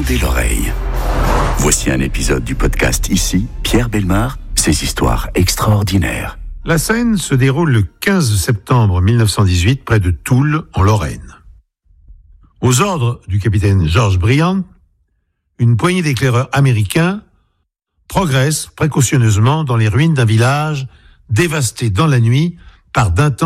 tendez l'oreille. Voici un épisode du podcast Ici, Pierre Bellemare, ses histoires extraordinaires. La scène se déroule le 15 septembre 1918 près de Toul, en Lorraine. Aux ordres du capitaine George Briand, une poignée d'éclaireurs américains progresse précautionneusement dans les ruines d'un village dévasté dans la nuit par d'intenses